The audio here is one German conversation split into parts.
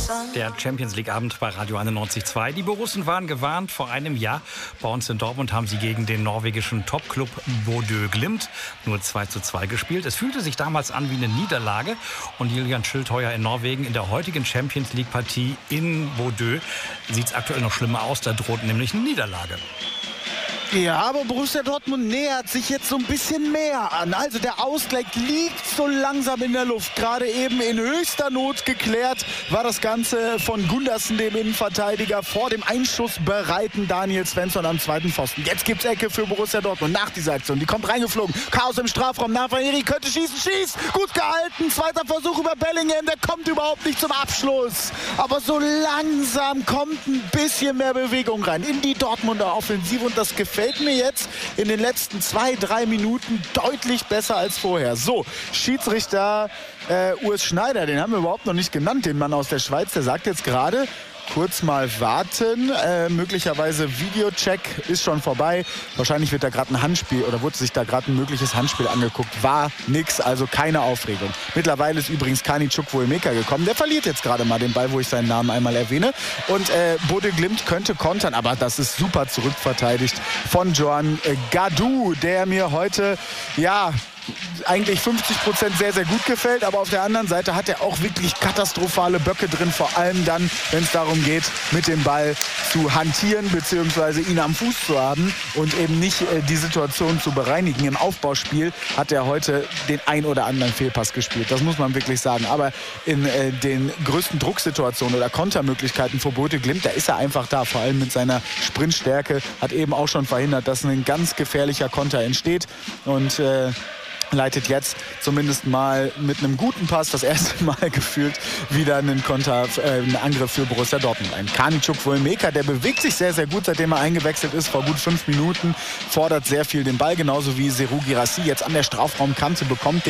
Der Champions League Abend bei Radio 91.2. Die Borussen waren gewarnt vor einem Jahr. Bei uns in Dortmund haben sie gegen den norwegischen Topclub Bodø Glimt nur 2:2 gespielt. Es fühlte sich damals an wie eine Niederlage. Und Julian Schildheuer in Norwegen in der heutigen Champions League Partie in Bodø sieht es aktuell noch schlimmer aus. Da droht nämlich eine Niederlage. Ja, aber Borussia Dortmund nähert sich jetzt so ein bisschen mehr an. Also der Ausgleich liegt so langsam in der Luft. Gerade eben in höchster Not geklärt war das Ganze von Gundersen, dem Innenverteidiger, vor dem einschussbereiten Daniel Svensson am zweiten Pfosten. Jetzt gibt's Ecke für Borussia Dortmund nach dieser Aktion. Die kommt reingeflogen. Chaos im Strafraum. Navarieri könnte schießen. Schießt! Gut gehalten. Zweiter Versuch über Bellingham. Der kommt überhaupt nicht zum Abschluss. Aber so langsam kommt ein bisschen mehr Bewegung rein in die Dortmunder Offensive. Und das gefällt mir jetzt in den letzten 2-3 Minuten deutlich besser als vorher. So, Schiedsrichter Urs Schneider, den haben wir überhaupt noch nicht genannt, den Mann aus der Schweiz, der sagt jetzt gerade, kurz mal warten, möglicherweise Videocheck ist schon vorbei. Wahrscheinlich wird da gerade ein Handspiel oder wurde sich da gerade ein mögliches Handspiel angeguckt. War nix, also keine Aufregung. Mittlerweile ist übrigens Kani Chukwuemeka gekommen. Der verliert jetzt gerade mal den Ball, wo ich seinen Namen einmal erwähne. Und Bodø Glimt könnte kontern, aber das ist super zurückverteidigt von Johan Gadou, der mir heute, ja, eigentlich 50% sehr, sehr gut gefällt, aber auf der anderen Seite hat er auch wirklich katastrophale Böcke drin, vor allem dann, wenn es darum geht, mit dem Ball zu hantieren bzw. ihn am Fuß zu haben und eben nicht die Situation zu bereinigen. Im Aufbauspiel hat er heute den ein oder anderen Fehlpass gespielt, das muss man wirklich sagen, aber in den größten Drucksituationen oder Kontermöglichkeiten für Bodø Glimt, da ist er einfach da, vor allem mit seiner Sprintstärke, hat eben auch schon verhindert, dass ein ganz gefährlicher Konter entsteht und leitet jetzt zumindest mal mit einem guten Pass das erste Mal gefühlt wieder einen Angriff für Borussia Dortmund ein. Kani Chukwuemeka, der bewegt sich sehr, sehr gut, seitdem er eingewechselt ist, vor gut 5 Minuten, fordert sehr viel den Ball, genauso wie Serhou Guirassy jetzt an der Strafraumkante, bekommt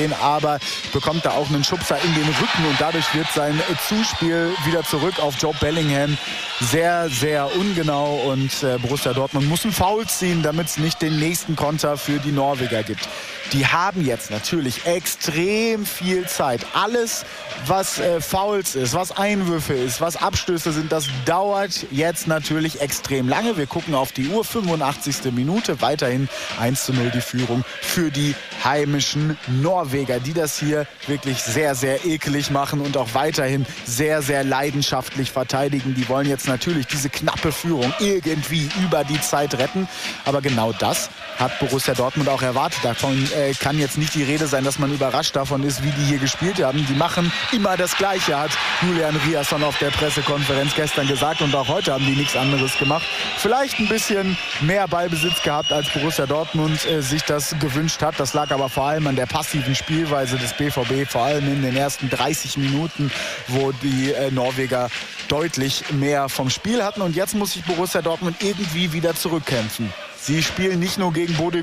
da auch einen Schubser in den Rücken und dadurch wird sein Zuspiel wieder zurück auf Joe Bellingham sehr, sehr ungenau und Borussia Dortmund muss einen Foul ziehen, damit es nicht den nächsten Konter für die Norweger gibt. Die haben jetzt natürlich extrem viel Zeit. Alles, was Fouls ist, was Einwürfe ist, was Abstöße sind, das dauert jetzt natürlich extrem lange. Wir gucken auf die Uhr, 85. Minute, weiterhin 1:0 die Führung für die heimischen Norweger, die das hier wirklich sehr, sehr ekelig machen und auch weiterhin sehr, sehr leidenschaftlich verteidigen. Die wollen jetzt natürlich diese knappe Führung irgendwie über die Zeit retten. Aber genau das hat Borussia Dortmund auch erwartet. Davon kann jetzt nicht die Rede sein, dass man überrascht davon ist, wie die hier gespielt haben. Die machen immer das Gleiche, hat Julian Riasson auf der Pressekonferenz gestern gesagt. Und auch heute haben die nichts anderes gemacht. Vielleicht ein bisschen mehr Ballbesitz gehabt, als Borussia Dortmund sich das gewünscht hat. Das lag aber vor allem an der passiven Spielweise des BVB, vor allem in den ersten 30 Minuten, wo die Norweger deutlich mehr vom Spiel hatten. Und jetzt muss sich Borussia Dortmund irgendwie wieder zurückkämpfen. Sie spielen nicht nur gegen Bodø